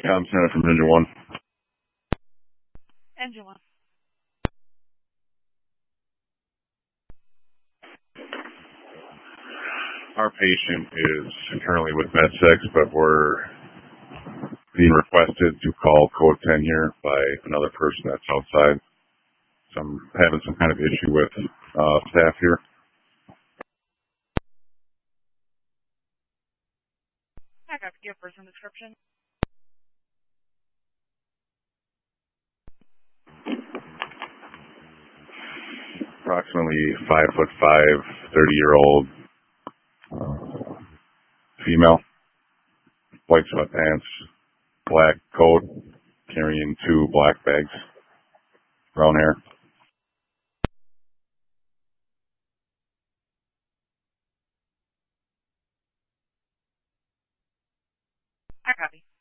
Tom Santa from Engine One. Engine One. Our patient is currently with MedSex, but we're being requested to call code 10 here by another person that's outside. So I'm having some kind of issue with staff here. I got to give person description. Approximately 5'5", 30-year-old female, white sweatpants, black coat, carrying 2 black bags, brown hair. I copy.